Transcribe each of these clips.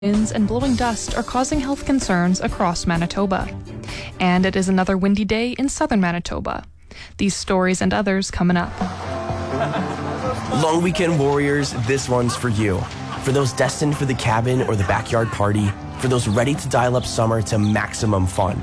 Winds and blowing dust are causing health concerns across Manitoba. And it is another windy day in southern Manitoba. These stories and others coming up. Long weekend warriors, this one's for you. For those destined for the cabin or the backyard party, for those ready to dial up summer to maximum fun.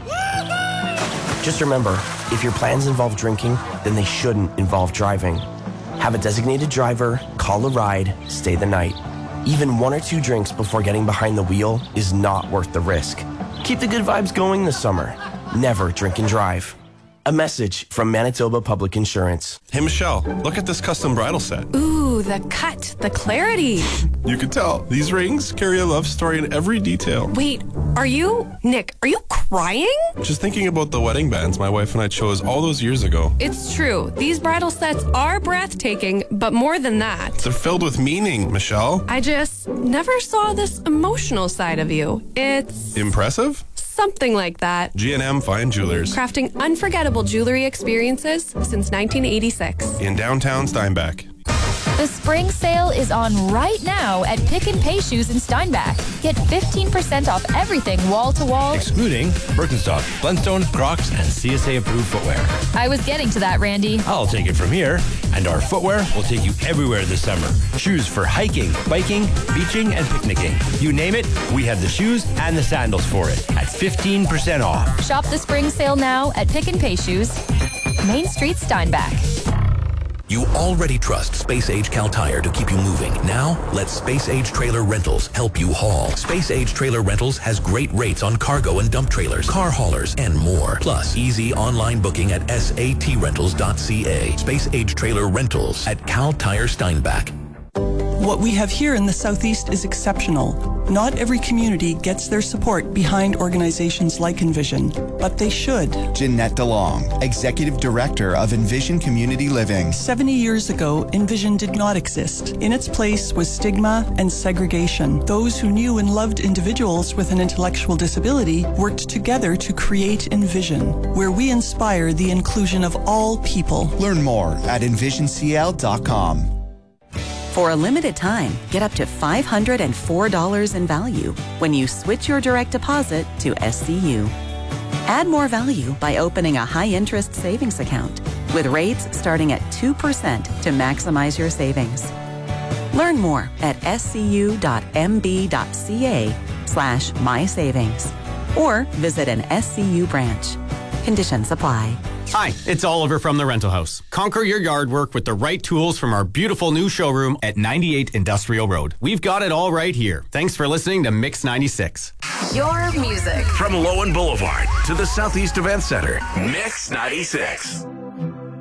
Just remember, if your plans involve drinking, then they shouldn't involve driving. Have a designated driver, call a ride, stay the night. Even 1 or 2 drinks before getting behind the wheel is not worth the risk. Keep the good vibes going this summer. Never drink and drive. A message from Manitoba Public Insurance. Hey, Michelle, look at this custom bridal set. Ooh, the cut, the clarity. You can tell. These rings carry a love story in every detail. Wait, Nick, are you crying? Just thinking about the wedding bands my wife and I chose all those years ago. It's true. These bridal sets are breathtaking, but more than that. They're filled with meaning, Michelle. I just never saw this emotional side of you. It's... Impressive? Something like that. G&M Fine Jewelers. Crafting unforgettable jewelry experiences since 1986. In downtown Steinbach. The spring sale is on right now at Pick and Pay Shoes in Steinbach. Get 15% off everything wall-to-wall. Excluding Birkenstock, Blundstone, Crocs, and CSA-approved footwear. I was getting to that, Randy. I'll take it from here. And our footwear will take you everywhere this summer. Shoes for hiking, biking, beaching, and picnicking. You name it, we have the shoes and the sandals for it at 15% off. Shop the spring sale now at Pick and Pay Shoes, Main Street, Steinbach. You already trust Space Age Cal Tire to keep you moving. Now, let Space Age Trailer Rentals help you haul. Space Age Trailer Rentals has great rates on cargo and dump trailers, car haulers, and more. Plus, easy online booking at satrentals.ca. Space Age Trailer Rentals at Cal Tire Steinbach. What we have here in the Southeast is exceptional. Not every community gets their support behind organizations like Envision, but they should. Jeanette DeLong, Executive Director of Envision Community Living. 70 years ago, Envision did not exist. In its place was stigma and segregation. Those who knew and loved individuals with an intellectual disability worked together to create Envision, where we inspire the inclusion of all people. Learn more at envisioncl.com. For a limited time, get up to $504 in value when you switch your direct deposit to SCU. Add more value by opening a high-interest savings account with rates starting at 2% to maximize your savings. Learn more at scu.mb.ca/mysavings or visit an SCU branch. Conditions apply. Hi, it's Oliver from The Rental House. Conquer your yard work with the right tools from our beautiful new showroom at 98 Industrial Road. We've got it all right here. Thanks for listening to Mix 96. Your music. From Lowen Boulevard to the Southeast Event Center, Mix 96.